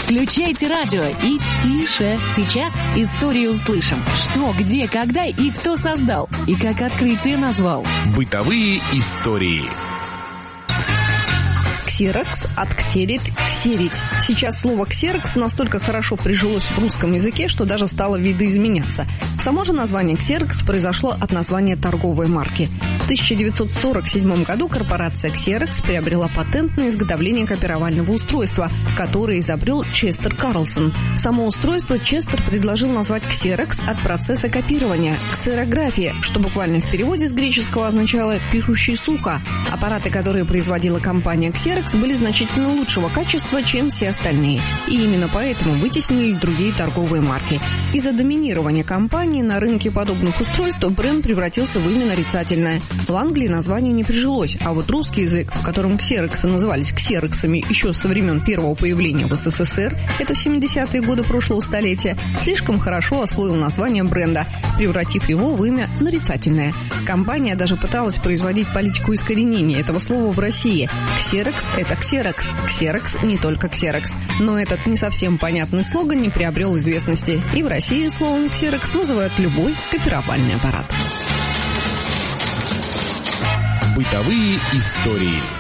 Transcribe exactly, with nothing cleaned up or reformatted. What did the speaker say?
Включайте радио и тише. Сейчас историю услышим. Что, где, когда и кто создал. И как открытие назвал. Бытовые истории. Ксерокс от ксерить – ксерить. Сейчас слово «ксерокс» настолько хорошо прижилось в русском языке, что даже стало видоизменяться. Само же название «ксерокс» произошло от названия торговой марки. В тысяча девятьсот сорок седьмом году корпорация «Ксерокс» приобрела патент на изготовление копировального устройства, которое изобрел Честер Карлсон. Само устройство Честер предложил назвать «ксерокс» от процесса копирования – ксерография, что буквально в переводе с греческого означало «пишущий сухо». Аппараты, которые производила компания «Ксерокс», были значительно лучшего качества, чем все остальные. И именно поэтому вытеснили другие торговые марки. Из-за доминирования компании на рынке подобных устройств бренд превратился в имя нарицательное. В Англии название не прижилось, а вот русский язык, в котором ксероксы назывались ксероксами еще со времен первого появления в СССР, это в семидесятые годы прошлого столетия, слишком хорошо освоил название бренда, превратив его в имя нарицательное. Компания даже пыталась производить политику искоренения этого слова в России. Ксерокс – это ксерокс. Ксерокс – не только ксерокс. Но этот не совсем понятный слоган не приобрел известности. И в России словом ксерокс называют любой копировальный аппарат. Бытовые истории.